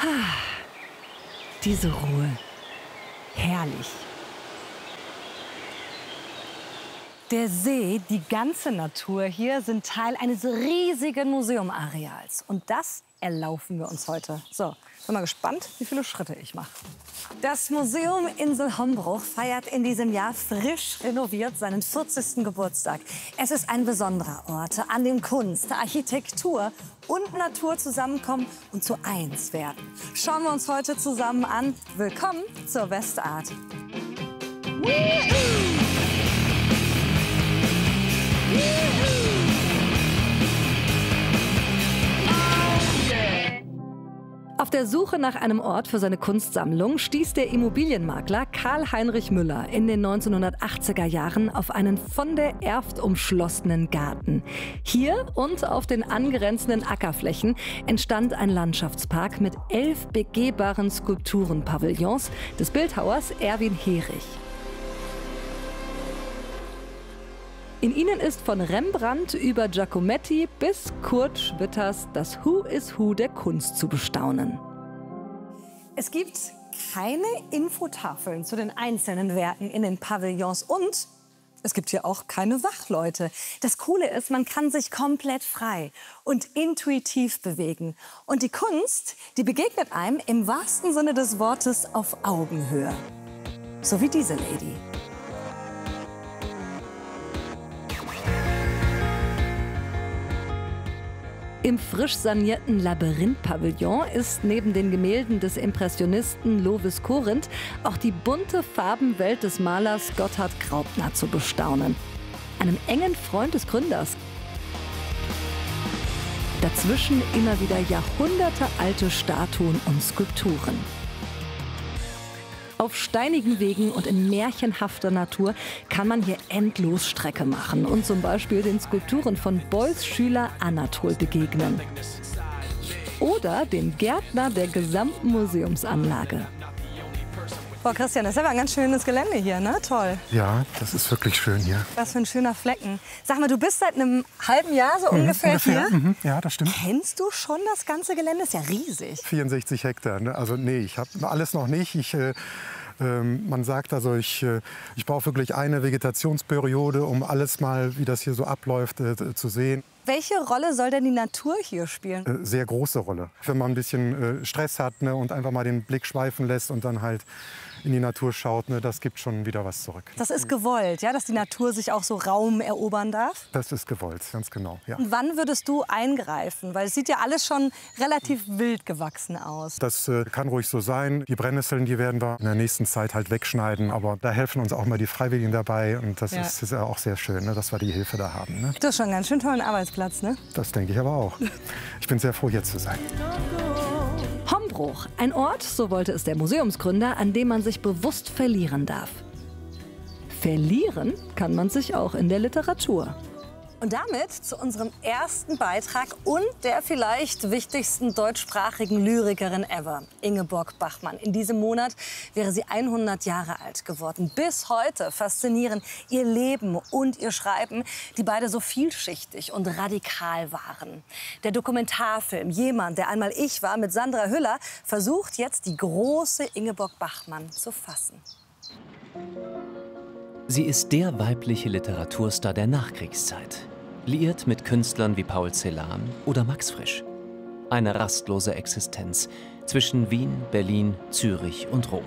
Diese Ruhe. Herrlich. Der See, die ganze Natur hier sind Teil eines riesigen Museumareals. Und das erlaufen wir uns heute. So, bin mal gespannt, wie viele Schritte ich mache. Das Museum Insel Hombruch feiert in diesem Jahr frisch renoviert seinen 40. Geburtstag. Es ist ein besonderer Ort, an dem Kunst, Architektur und Natur zusammenkommen und zu eins werden. Schauen wir uns heute zusammen an. Willkommen zur Westart. Auf der Suche nach einem Ort für seine Kunstsammlung stieß der Immobilienmakler Karl-Heinrich Müller in den 1980er Jahren auf einen von der Erft umschlossenen Garten. Hier und auf den angrenzenden Ackerflächen entstand ein Landschaftspark mit 11 begehbaren Skulpturenpavillons des Bildhauers Erwin Herich. In ihnen ist von Rembrandt über Giacometti bis Kurt Schwitters das Who is Who der Kunst zu bestaunen. Es gibt keine Infotafeln zu den einzelnen Werken in den Pavillons und es gibt hier auch keine Wachleute. Das Coole ist, man kann sich komplett frei und intuitiv bewegen. Und die Kunst, die begegnet einem im wahrsten Sinne des Wortes auf Augenhöhe. So wie diese Lady. Im frisch sanierten Labyrinth-Pavillon ist neben den Gemälden des Impressionisten Lovis Corinth auch die bunte Farbenwelt des Malers Gotthard Graupner zu bestaunen. Einem engen Freund des Gründers. Dazwischen immer wieder jahrhundertealte Statuen und Skulpturen. Auf steinigen Wegen und in märchenhafter Natur kann man hier endlos Strecke machen und zum Beispiel den Skulpturen von Beuys Schüler Anatol begegnen. Oder dem Gärtner der gesamten Museumsanlage. Boah, Christian, das ist aber ein ganz schönes Gelände hier, ne? Toll. Ja, das ist wirklich schön hier. Was für ein schöner Flecken. Sag mal, du bist seit einem halben Jahr so ungefähr hier? Ja, das stimmt. Kennst du schon das ganze Gelände? Ist ja riesig. 64 Hektar. Ne? Also nee, ich habe alles noch nicht. Man sagt also, ich brauche wirklich eine Vegetationsperiode, um alles mal, wie das hier so abläuft, zu sehen. Welche Rolle soll denn die Natur hier spielen? Sehr große Rolle. Wenn man ein bisschen Stress hat, ne, und einfach mal den Blick schweifen lässt und dann halt in die Natur schaut, ne, das gibt schon wieder was zurück. Das ist gewollt, ja, dass die Natur sich auch so Raum erobern darf? Das ist gewollt, ganz genau, ja. Und wann würdest du eingreifen? Weil es sieht ja alles schon relativ wild gewachsen aus. Das kann ruhig so sein. Die Brennnesseln, die werden wir in der nächsten Zeit halt wegschneiden. Aber da helfen uns auch mal die Freiwilligen dabei. Und das ist ja auch sehr schön, ne, dass wir die Hilfe da haben. Ne? Du hast schon einen ganz schön tollen Arbeitsplatz, ne? Das denke ich aber auch. Ich bin sehr froh, hier zu sein. Hombruch, ein Ort, so wollte es der Museumsgründer, an dem man sich bewusst verlieren darf. Verlieren kann man sich auch in der Literatur. Und damit zu unserem ersten Beitrag und der vielleicht wichtigsten deutschsprachigen Lyrikerin ever, Ingeborg Bachmann. In diesem Monat wäre sie 100 Jahre alt geworden. Bis heute faszinieren ihr Leben und ihr Schreiben, die beide so vielschichtig und radikal waren. Der Dokumentarfilm Jemand, der einmal ich war, mit Sandra Hüller, versucht jetzt die große Ingeborg Bachmann zu fassen. Sie ist der weibliche Literaturstar der Nachkriegszeit. Liiert mit Künstlern wie Paul Celan oder Max Frisch. Eine rastlose Existenz zwischen Wien, Berlin, Zürich und Rom.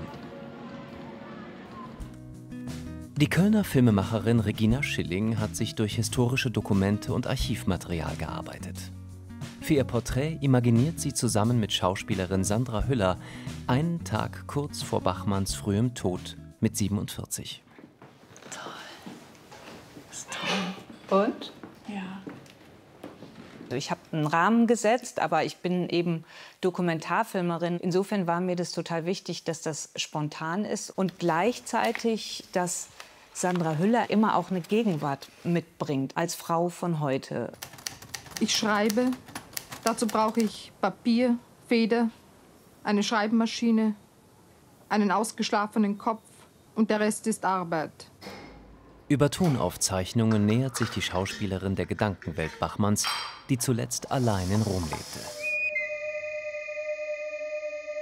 Die Kölner Filmemacherin Regina Schilling hat sich durch historische Dokumente und Archivmaterial gearbeitet. Für ihr Porträt imaginiert sie zusammen mit Schauspielerin Sandra Hüller einen Tag kurz vor Bachmanns frühem Tod mit 47. Toll. Das ist toll. Und? Ja. Ich habe einen Rahmen gesetzt, aber ich bin eben Dokumentarfilmerin. Insofern war mir das total wichtig, dass das spontan ist und gleichzeitig, dass Sandra Hüller immer auch eine Gegenwart mitbringt, als Frau von heute. Ich schreibe. Dazu brauche ich Papier, Feder, eine Schreibmaschine, einen ausgeschlafenen Kopf und der Rest ist Arbeit. Über Tonaufzeichnungen nähert sich die Schauspielerin der Gedankenwelt Bachmanns, die zuletzt allein in Rom lebte.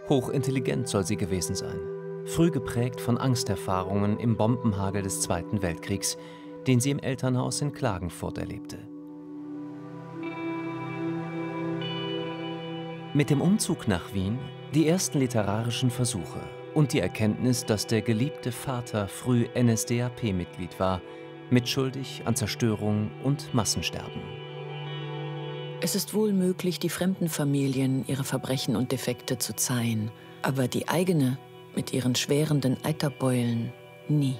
Hochintelligent soll sie gewesen sein, früh geprägt von Angsterfahrungen im Bombenhagel des Zweiten Weltkriegs, den sie im Elternhaus in Klagenfurt erlebte. Mit dem Umzug nach Wien die ersten literarischen Versuche und die Erkenntnis, dass der geliebte Vater früh NSDAP-Mitglied war, mitschuldig an Zerstörung und Massensterben. Es ist wohl möglich, die fremden Familien ihre Verbrechen und Defekte zu zeihen, aber die eigene, mit ihren schwerenden Eiterbeulen, nie.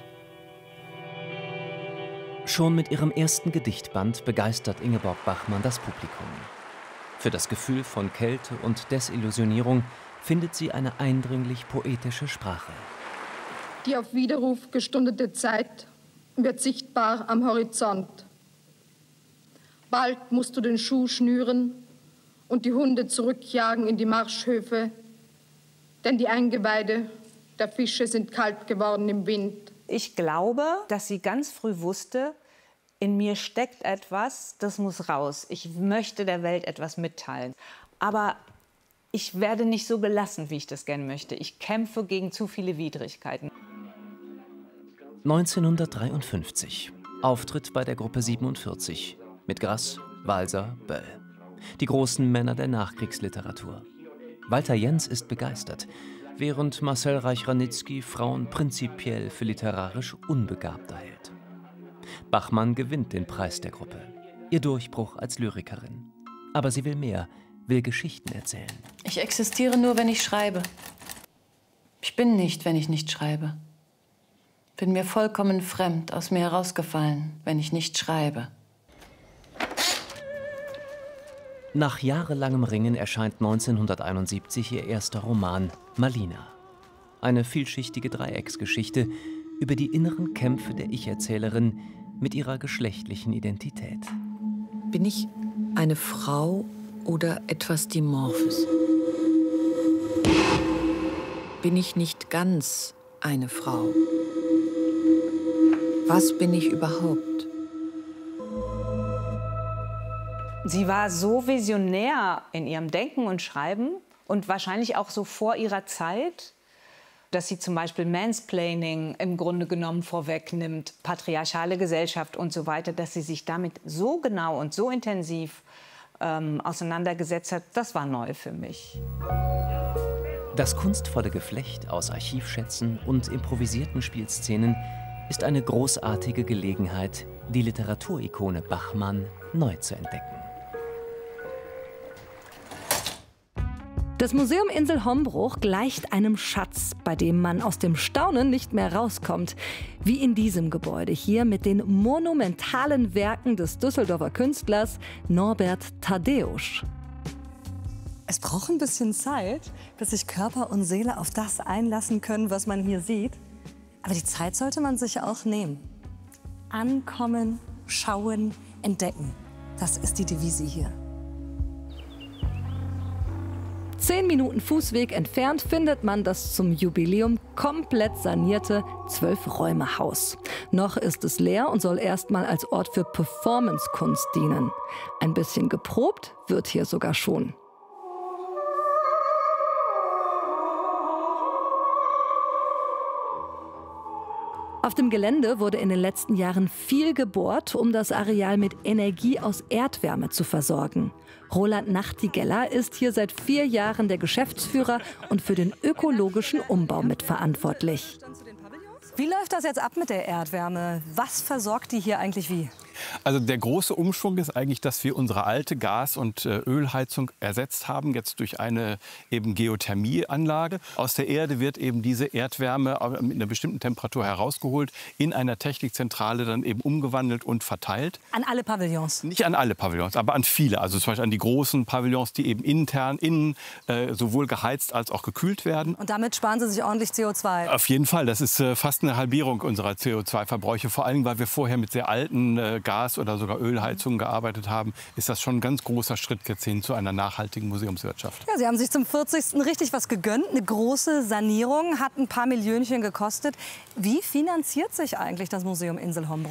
Schon mit ihrem ersten Gedichtband begeistert Ingeborg Bachmann das Publikum. Für das Gefühl von Kälte und Desillusionierung findet sie eine eindringlich poetische Sprache. Die auf Widerruf gestundete Zeit wird sichtbar am Horizont. Bald musst du den Schuh schnüren und die Hunde zurückjagen in die Marschhöfe, denn die Eingeweide der Fische sind kalt geworden im Wind. Ich glaube, dass sie ganz früh wusste, in mir steckt etwas, das muss raus. Ich möchte der Welt etwas mitteilen. Aber ich werde nicht so gelassen, wie ich das gerne möchte. Ich kämpfe gegen zu viele Widrigkeiten. 1953. Auftritt bei der Gruppe 47 mit Grass, Walser, Böll. Die großen Männer der Nachkriegsliteratur. Walter Jens ist begeistert, während Marcel Reich-Ranitzky Frauen prinzipiell für literarisch unbegabt hält. Bachmann gewinnt den Preis der Gruppe. Ihr Durchbruch als Lyrikerin. Aber sie will mehr, will Geschichten erzählen. Ich existiere nur, wenn ich schreibe. Ich bin nicht, wenn ich nicht schreibe. Bin mir vollkommen fremd, aus mir herausgefallen, wenn ich nicht schreibe. Nach jahrelangem Ringen erscheint 1971 ihr erster Roman Malina. Eine vielschichtige Dreiecksgeschichte über die inneren Kämpfe der Ich-Erzählerin mit ihrer geschlechtlichen Identität. Bin ich eine Frau oder etwas Dimorphes? Bin ich nicht ganz eine Frau? Was bin ich überhaupt? Sie war so visionär in ihrem Denken und Schreiben und wahrscheinlich auch so vor ihrer Zeit, dass sie zum Beispiel Mansplaining im Grunde genommen vorwegnimmt, patriarchale Gesellschaft und so weiter, dass sie sich damit so genau und so intensiv auseinandergesetzt hat, das war neu für mich. Das kunstvolle Geflecht aus Archivschätzen und improvisierten Spielszenen ist eine großartige Gelegenheit, die Literaturikone Bachmann neu zu entdecken. Das Museum Insel-Hombruch gleicht einem Schatz, bei dem man aus dem Staunen nicht mehr rauskommt. Wie in diesem Gebäude hier mit den monumentalen Werken des Düsseldorfer Künstlers Norbert Tadeusz. Es braucht ein bisschen Zeit, bis sich Körper und Seele auf das einlassen können, was man hier sieht. Aber die Zeit sollte man sich auch nehmen. Ankommen, schauen, entdecken. Das ist die Devise hier. 10 Minuten Fußweg entfernt findet man das zum Jubiläum komplett sanierte 12-Räume-Haus. Noch ist es leer und soll erstmal als Ort für Performance-Kunst dienen. Ein bisschen geprobt wird hier sogar schon. Auf dem Gelände wurde in den letzten Jahren viel gebohrt, um das Areal mit Energie aus Erdwärme zu versorgen. Roland Nachtigeller ist hier seit 4 Jahren der Geschäftsführer und für den ökologischen Umbau mitverantwortlich. Wie läuft das jetzt ab mit der Erdwärme? Was versorgt die hier eigentlich wie? Also der große Umschwung ist eigentlich, dass wir unsere alte Gas- und Ölheizung ersetzt haben, jetzt durch eine eben Geothermieanlage. Aus der Erde wird eben diese Erdwärme mit einer bestimmten Temperatur herausgeholt, in einer Technikzentrale dann eben umgewandelt und verteilt. An alle Pavillons? Nicht an alle Pavillons, aber an viele. Also zum Beispiel an die großen Pavillons, die eben innen sowohl geheizt als auch gekühlt werden. Und damit sparen Sie sich ordentlich CO2? Auf jeden Fall. Das ist fast eine Halbierung unserer CO2-Verbräuche. Vor allem, weil wir vorher mit sehr alten Gas- oder sogar Ölheizungen gearbeitet haben, ist das schon ein ganz großer Schritt jetzt hin zu einer nachhaltigen Museumswirtschaft. Ja, Sie haben sich zum 40. richtig was gegönnt. Eine große Sanierung, hat ein paar Millionchen gekostet. Wie finanziert sich eigentlich das Museum Insel-Hombruch?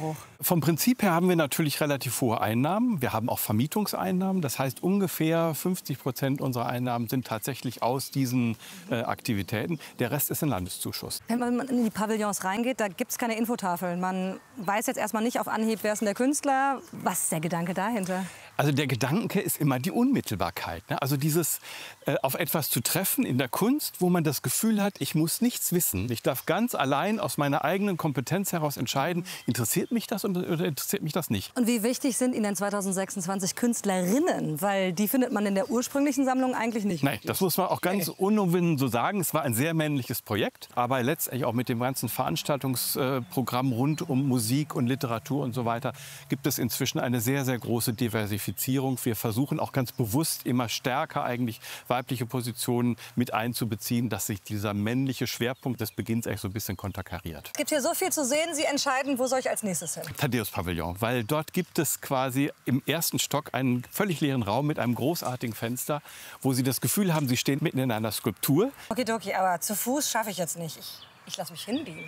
Vom Prinzip her haben wir natürlich relativ hohe Einnahmen. Wir haben auch Vermietungseinnahmen. Das heißt, ungefähr 50% unserer Einnahmen sind tatsächlich aus diesen Aktivitäten. Der Rest ist ein Landeszuschuss. Wenn man in die Pavillons reingeht, da gibt es keine Infotafeln. Man weiß jetzt erstmal nicht auf Anhieb, wer ist denn der Künstler. Was ist der Gedanke dahinter? Also der Gedanke ist immer die Unmittelbarkeit. Ne? Also dieses auf etwas zu treffen in der Kunst, wo man das Gefühl hat, ich muss nichts wissen. Ich darf ganz allein aus meiner eigenen Kompetenz heraus entscheiden, interessiert mich das oder interessiert mich das nicht. Und wie wichtig sind Ihnen denn 2026 Künstlerinnen? Weil die findet man in der ursprünglichen Sammlung eigentlich nicht. Nein, das muss man auch ganz unumwunden so sagen. Es war ein sehr männliches Projekt, aber letztendlich auch mit dem ganzen Veranstaltungsprogramm rund um Musik und Literatur und so weiter gibt es inzwischen eine sehr, sehr große Diversifizierung. Wir versuchen auch ganz bewusst immer stärker eigentlich weibliche Positionen mit einzubeziehen, dass sich dieser männliche Schwerpunkt des Beginns eigentlich so ein bisschen konterkariert. Es gibt hier so viel zu sehen. Sie entscheiden, wo soll ich als nächstes hin? Thaddäus-Pavillon, weil dort gibt es quasi im ersten Stock einen völlig leeren Raum mit einem großartigen Fenster, wo Sie das Gefühl haben, Sie stehen mitten in einer Skulptur. Okidoki, aber zu Fuß schaffe ich jetzt nicht. Ich lasse mich hinbiegen.